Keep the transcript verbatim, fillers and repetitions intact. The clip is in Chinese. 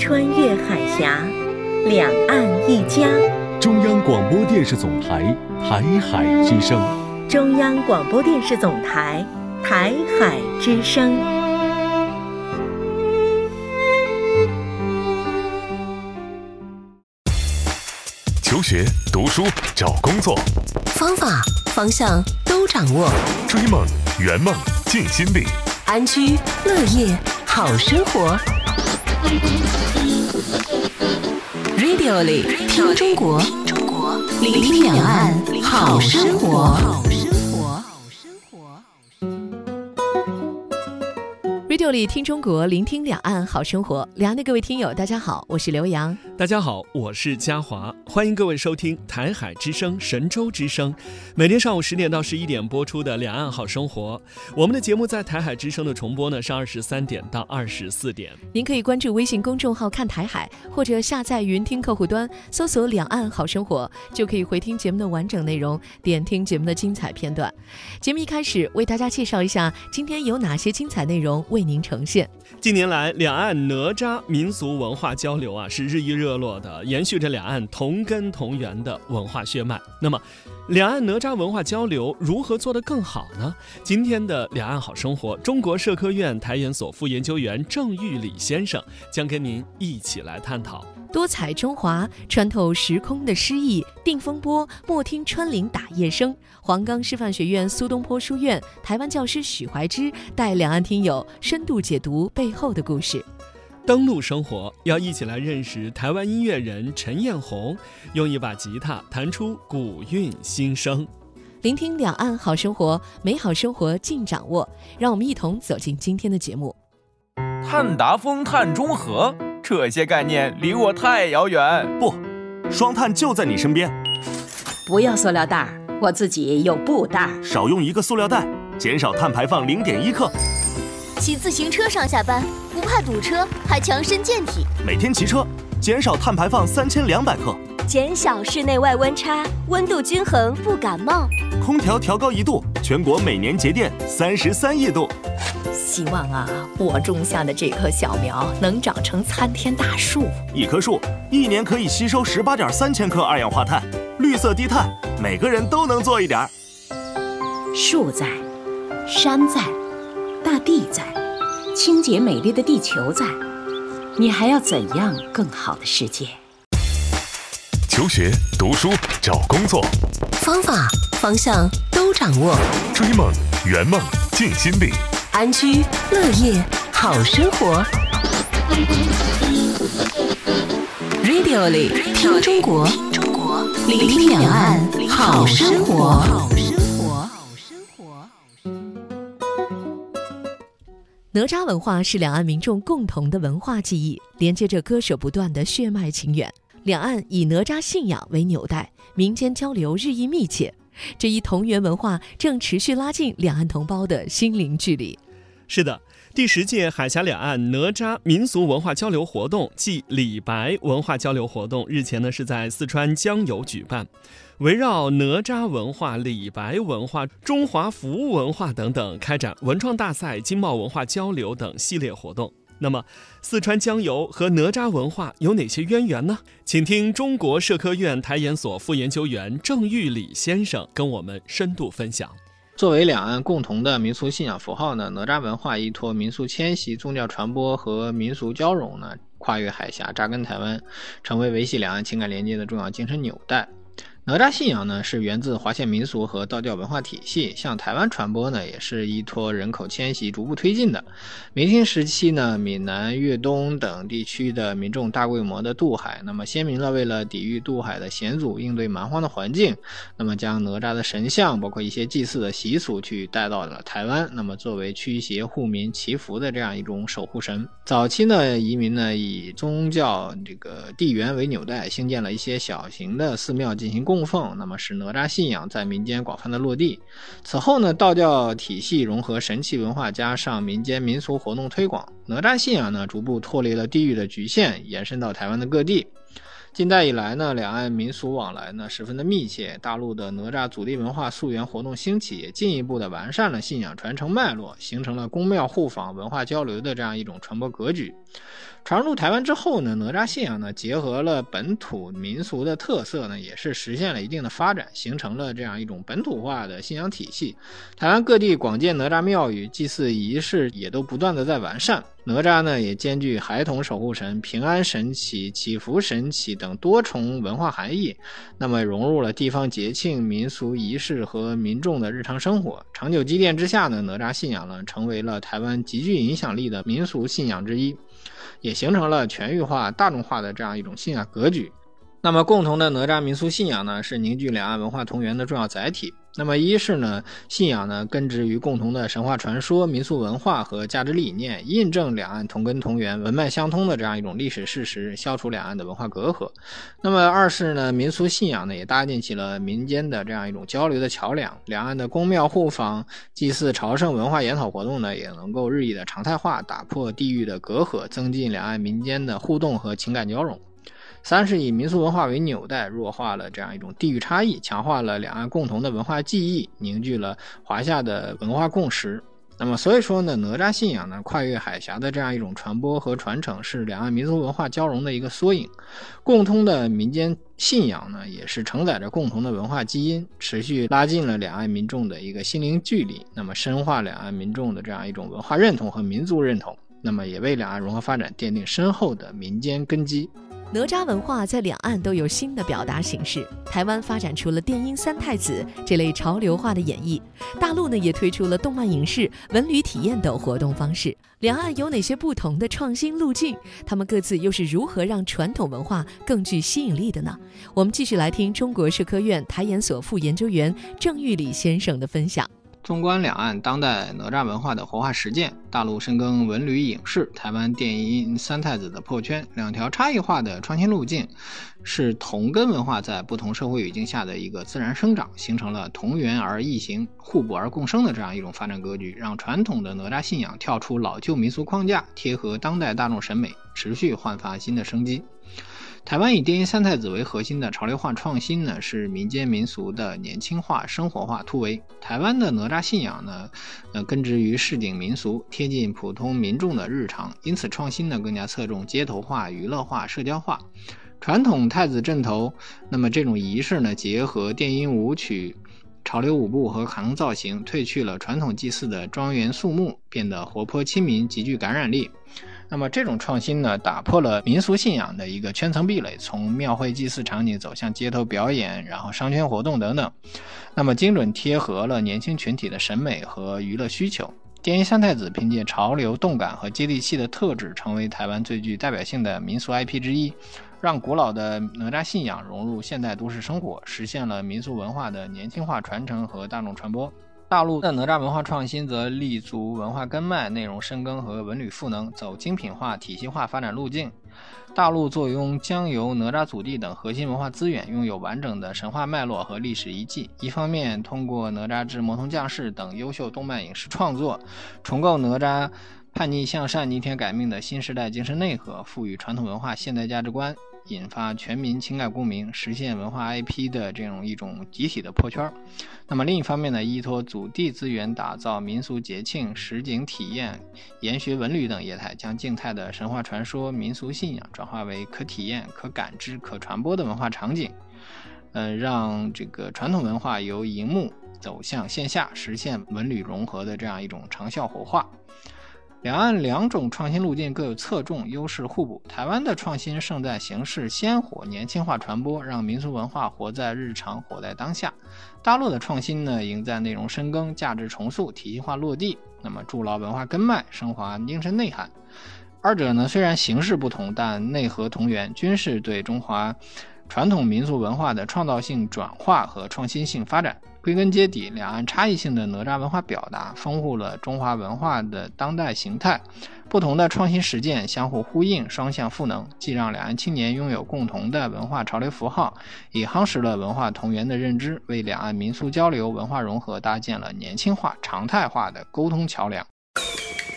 穿越海峡，两岸一家。 中央广播电视总台台海之声。 中央广播电视总台台海之声。 求学、读书、找工作， 方法、方向都掌握。 追梦、圆梦、尽心力。 安居乐业好生活。Radio 里听中国，聆听两岸好生活。 Radio 里听中国，聆听两岸好生活。两岸的各位听友，大家好，我是刘洋。 大家好，我是嘉华，欢迎各位收听台海之声、神州之声，每天上午十点到十一点播出的《两岸好生活》。我们的节目在台海之声的重播呢是二十三点到二十四点。 您可以关注微信公众号“看台海”，或者下载云听客户端，搜索“两岸好生活”，就可以回听节目的完整内容，点听节目的精彩片段。节目一开始为大家介绍一下今天有哪些精彩内容为您呈现。 近年来，两岸哪吒民俗文化交流啊是日益热络的，延续着两岸同根同源的文化血脉。那么，两岸哪吒文化交流如何做得更好呢？今天的两岸好生活，中国社科院台研所副研究员郑玉礼先生将跟您一起来探讨。 多彩中华，穿透时空的诗意，定风波，莫听穿林打叶声。黄冈师范学院苏东坡书院台湾教师许怀之带两岸听友深度解读背后的故事。 登陆生活，要一起来认识台湾音乐人陈彦宏，用一把吉他弹出古韵新声。 聆听两岸好生活，美好生活尽掌握。让我们一同走进今天的节目。 碳达峰、碳中和，这些概念离我太遥远。 不，双碳就在你身边。 不要塑料袋，我自己有布袋。 少用一个塑料袋，减少碳排放零点一克。 骑自行车上下班，不怕堵车，还强身健体。 每天骑车，减少碳排放三千两百克。 减小室内外温差，温度均衡不感冒。 空调调高一度，全国每年节电三十三亿度。 希望啊，我种下的这棵小苗能长成参天大树。 一棵树一年可以吸收十八点三千克二氧化碳，绿色低碳，每个人都能做一点。 树在，山在，大地在，清洁美丽的地球在，你还要怎样更好的世界？ 求学、读书、找工作， 方法、方向都掌握。 追梦、圆梦、尽心力。 安居乐业好生活。Radio 里听中国，聆听两岸好生活。 哪吒文化是两岸民众共同的文化记忆，连接着割舍不断的血脉情缘。两岸以哪吒信仰为纽带，民间交流日益密切。这一同源文化正持续拉近两岸同胞的心灵距离。 是的，第十届海峡两岸哪吒民俗文化交流活动暨李白文化交流活动日前呢是在四川江油举办，围绕哪吒文化、李白文化、中华服务文化等等，开展文创大赛、经贸文化交流等系列活动。那么，四川江油和哪吒文化有哪些渊源呢？请听中国社科院台研所副研究员郑玉礼先生跟我们深度分享。 作为两岸共同的民俗信仰符号呢，哪吒文化依托民俗迁徙、宗教传播和民俗交融呢，跨越海峡，扎根台湾，成为维系两岸情感连接的重要精神纽带。哪吒信仰呢是源自华夏民俗和道教文化体系，向台湾传播呢也是依托人口迁徙逐步推进的。明清时期呢，闽南、粤东等地区的民众大规模的渡海，那么先民呢为了抵御渡海的险阻，应对蛮荒的环境，那么将哪吒的神像包括一些祭祀的习俗去带到了台湾，那么作为驱邪护民祈福的这样一种守护神。早期呢移民呢以宗教这个地缘为纽带，兴建了一些小型的寺庙进行供奉，那么使哪吒信仰在民间广泛的落地。此后呢，道教体系融合神奇文化加上民间民俗活动推广，哪吒信仰呢逐步脱离了地域的局限，延伸到台湾的各地。 近代以来呢，两岸民俗往来呢十分的密切，大陆的哪吒祖地文化溯源活动兴起，也进一步的完善了信仰传承脉络，形成了宫庙互访、文化交流的这样一种传播格局。传入台湾之后呢，哪吒信仰呢结合了本土民俗的特色呢，也是实现了一定的发展，形成了这样一种本土化的信仰体系。台湾各地广建哪吒庙宇，祭祀仪式也都不断的在完善。哪吒呢也兼具孩童守护神、平安神祇、祈福神祇等多重文化含义，那么融入了地方节庆、民俗仪式和民众的日常生活。长久积淀之下呢，哪吒信仰呢成为了台湾极具影响力的民俗信仰之一，也形成了全域化、大众化的这样一种信仰格局。那么共同的哪吒民俗信仰呢，是凝聚两岸文化同源的重要载体。那么一是呢，信仰呢根植于共同的神话传说、民俗文化和价值理念，印证两岸同根同源、文脉相通的这样一种历史事实，消除两岸的文化隔阂。那么二是呢，民俗信仰呢也搭建起了民间的这样一种交流的桥梁，两岸的宫庙互访、祭祀朝圣、文化研讨活动呢也能够日益的常态化，打破地域的隔阂，增进两岸民间的互动和情感交融。三是以民俗文化为纽带，弱化了这样一种地域差异，强化了两岸共同的文化记忆，凝聚了华夏的文化共识。那么所以说呢，哪吒信仰呢跨越海峡的这样一种传播和传承，是两岸民族文化交融的一个缩影。共通的民间信仰呢，也是承载着共同的文化基因，持续拉近了两岸民众的一个心灵距离，那么深化两岸民众的这样一种文化认同和民族认同，那么也为两岸融合发展奠定深厚的民间根基。 哪吒文化在两岸都有新的表达形式，台湾发展出了电音三太子这类潮流化的演绎，大陆呢也推出了动漫影视、文旅体验等活动方式。两岸有哪些不同的创新路径？他们各自又是如何让传统文化更具吸引力的呢？我们继续来听中国社科院台研所副研究员郑玉礼先生的分享。 纵观两岸当代哪吒文化的活化实践，大陆深耕文旅影视，台湾电音三太子的破圈，两条差异化的创新路径，是同根文化在不同社会语境下的一个自然生长，形成了同源而异形、互补而共生的这样一种发展格局，让传统的哪吒信仰跳出老旧民俗框架，贴合当代大众审美，持续焕发新的生机。台湾以电音三太子为核心的潮流化创新呢，是民间民俗的年轻化、生活化突围。台湾的哪吒信仰呢，呃，根植于市井民俗，贴近普通民众的日常，因此创新呢更加侧重街头化、娱乐化、社交化。传统太子阵头，那么这种仪式呢，结合电音舞曲、潮流舞步和卡通造型，褪去了传统祭祀的庄严肃穆，变得活泼亲民，极具感染力。那么这种创新呢，打破了民俗信仰的一个圈层壁垒，从庙会祭祀场景走向街头表演，然后商圈活动等等，那么精准贴合了年轻群体的审美和娱乐需求。电音三太子凭借潮流、动感和接地气的特质，成为台湾最具代表性的民俗 I P 之一，让古老的哪吒信仰融入现代都市生活，实现了民俗文化的年轻化传承和大众传播。大陆的哪吒文化创新则立足文化根脉、内容深耕和文旅赋能，走精品化、体系化发展路径。大陆坐拥江油、哪吒祖地等核心文化资源，拥有完整的神话脉络和历史遗迹。一方面通过哪吒之魔童降世等优秀动漫影视创作，重构哪吒叛逆向善、逆天改命的新时代精神内核，赋予传统文化现代价值观，引发全民情感共鸣，实现文化 I P 的这种一种集体的破圈。那么另一方面呢，依托祖地资源打造民俗节庆、实景体验、研学文旅等业态，将静态的神话传说、民俗信仰转化为可体验、可感知、可传播的文化场景，呃，让这个传统文化由荧幕走向线下，实现文旅融合的这样一种长效活化。两岸两种创新路径各有侧重，优势互补。台湾的创新胜在形式鲜活、年轻化传播，让民俗文化活在日常、活在当下。大陆的创新呢，赢在内容深耕、价值重塑、体系化落地，那么筑牢文化根脉，升华精神内涵。二者呢，虽然形式不同，但内核同源，均是对中华传统民俗文化的创造性转化和创新性发展。归根结底，两岸差异性的哪吒文化表达丰富了中华文化的当代形态，不同的创新实践相互呼应，双向赋能，既让两岸青年拥有共同的文化潮流符号，也夯实了文化同源的认知，为两岸民俗交流、文化融合搭建了年轻化、常态化的沟通桥梁。